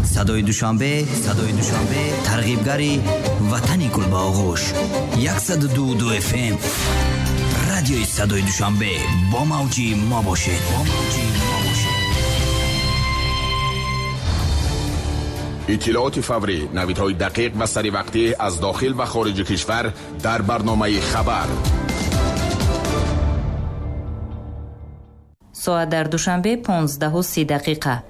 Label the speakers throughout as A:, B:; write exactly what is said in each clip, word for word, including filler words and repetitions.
A: صدای دوشنبه صدای دوشنبه ترغیبگری وطنی گلباغوش صد و دو و دو اف ام رادیوی صدای دوشنبه با موجی ما باشید با موجی ما باشید.
B: اطلاعات فوری، نویدهای دقیق و سری وقتی از داخل و خارج کشور در برنامه خبر.
C: ساعت در دوشنبه پانزده و سی دقیقه.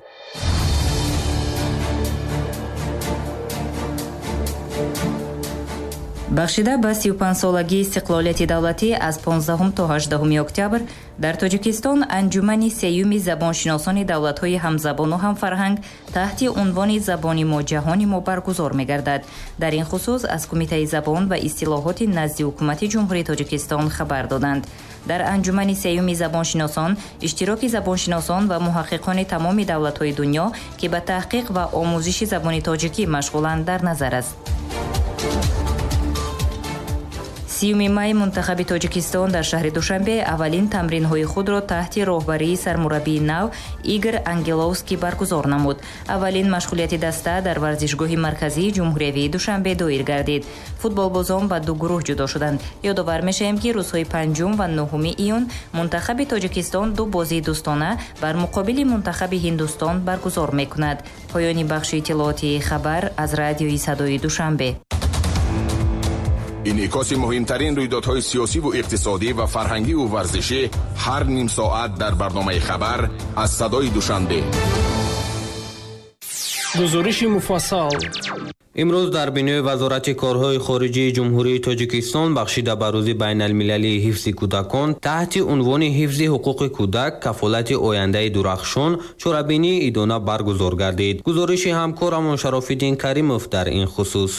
C: бахшида ба سی و پنج солагии истиқлолияти давлатӣ аз понздаҳум то ҳаждаҳуми октябр дар тоҷикистон анҷумани сеюми забоншиносони давлатҳои ҳамзабону ҳамфарҳанг таҳти унвони забони мо ҷаҳони мо баргузор мегардад. дар ин хусус аз кумитаи забон ва истилоҳоти назди ҳукумати ҷумҳурии тоҷикистон хабар доданд. дар анҷумани сеюми забоншиносон иштироки забоншиносон ва муҳаққиқони тамоми давлатҳои дунё ки ба таҳқиқ ва омӯзиши забони тоҷикӣ машғуланд дар назар аст. сиюми май мунтахаби тоҷикистон дар шаҳри душанбе аввалин тамринҳои худро таҳти роҳбарии сармураббии нав Игор Ангеловский баргузор намуд. аввалин машғулияти даста дар варзишгоҳи марказии ҷумҳуриявии душанбе доир гардид. футболбозон ба ду гурӯҳ ҷудо шуданд. ёдовар мешавем ки рӯзҳои панҷум ва нӯҳуми июн мунтахаби тоҷикистон ду бозии дӯстона бар муқобили мунтахаби ҳиндустон баргузор мекунад. поёни бахши иттилооти хабар аз радиои садои душанбе.
B: инъикоси муҳимтарин рӯйдодҳои сиёсӣ ва иқтисодӣ ва фарҳангиву варзишӣ ҳар ним соат дар барномаи хабар аз садои душанбе.
D: гузориши муфассал.
E: имрӯз дар бинои вазорати корҳои хориҷии ҷумҳурии тоҷикистон бахшида ба рӯзи байналмилалии ҳифзи кӯдакон таҳти унвони ҳифзи ҳуқуқи кӯдак кафолати ояндаи дурахшон чорабинии идона баргузор гардид. гузориши ҳамкорамон Шарофиддин Каримов дар ин хусус.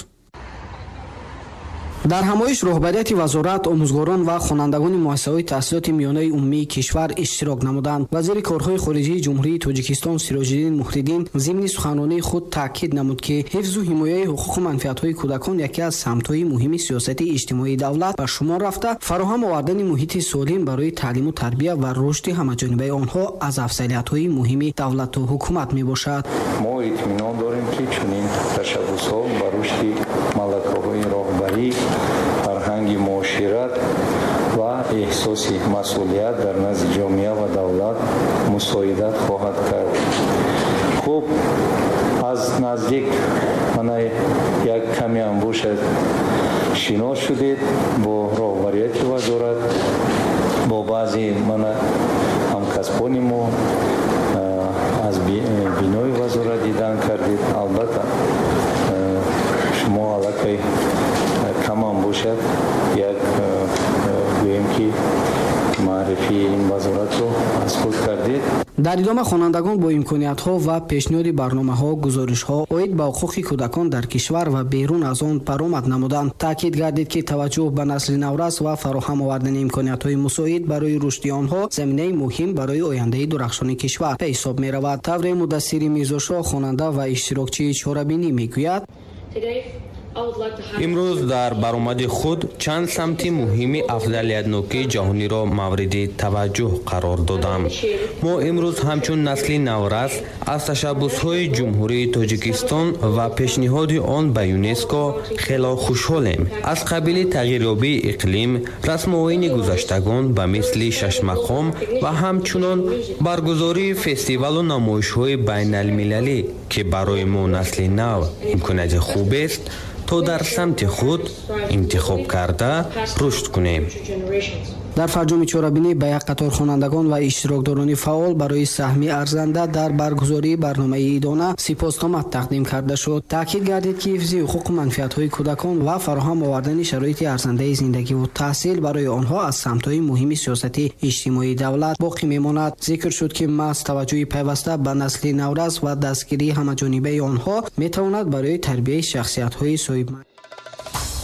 F: дар ҳамоиш роҳбарияти вазорат омӯзгорон ва хонандагони муассисаҳои таҳсилоти миёнаи умумии кишвар иштирок намуданд. вазири корҳои хориҷии ҷумҳурии тоҷикистон Сироҷиддин Муҳриддин зимни суханронии худ таъкид намуд ки ҳифзу ҳимояи ҳуқуқу манфиатҳои кӯдакон яке аз самтҳои муҳими сиёсати иҷтимоии давлат ба шумор рафта фароҳам овардани муҳити солим барои таълиму тарбия ва рушди ҳамаҷонибаи онҳо аз афзалиятҳои муҳими давлату ҳукумат мебошад.
G: мо итминон дорем ки чунин ташаббусҳо ба рушди малакаҳои роҳбарӣ фарҳанги муошират ва эҳсоси масъулият дар назди ҷомеа ва давлат мусоидат хоҳад кард. хуб аз наздик мана як камеам бошад шинос шудед бо роҳбарияти вазорат, бо баъзе мана ҳамкасбони мо аз бинои вазорат дидан кардед. албатта шумо аллакай камам бошад як гӯем ки маърифии ин вазоратро аз худ кардед.
F: дар идома хонандагон бо имкониятҳо ва пешниҳоди барномаҳо гузоришҳо оид ба ҳуқуқи кӯдакон дар кишвар ва берун аз он баромад намуданд. таъкид гардид ки таваҷҷӯҳ ба насли наврас ва фароҳам овардани имкониятҳои мусоид барои рушди онҳо заминаи муҳим барои ояндаи дурахшони кишвар ба ҳисоб меравад. тавре Мудассири Мирзошоҳ хонанда ва иштирокчии чорабинӣ мегӯяд:
E: имрӯз дар баромади худ чанд самти муҳими афзалиятнокии ҷаҳониро мавриди таваҷҷӯҳ қарор додам. мо имрӯз ҳамчун насли наврас аз ташаббусҳои ҷумҳурии тоҷикистон ва пешниҳоди он ба юнеско хело хушҳолем. аз қабили тағйирёбии иқлим, расмуоини гузаштагон ба мисли шашмақом ва ҳамчунон баргузории фестивалу намоишҳои байналмилалӣ ки барои мо насли нав имконияти хубест то дар самти худ интихоб карда рушд кунем.
F: дар фарҷоми чорабинӣ ба як қатор хонандагон ва иштирокдорони фаъол барои саҳми арзанда дар баргузории барномаи идона сипосомад тақдим карда шуд. таъкид гардид ки ҳифзи ҳуқуқу манфиатҳои кӯдакон ва фароҳам овардани шароити арзандаи зиндагиву таҳсил барои онҳо аз самтҳои муҳими сиёсати иҷтимоии давлат боқӣ мемонад. зикр шуд ки маҳз таваҷҷӯҳи пайваста ба насли наврас ва дастгирии ҳамаҷонибаи онҳо метавонад барои тарбияи шахсиятҳои соҳиб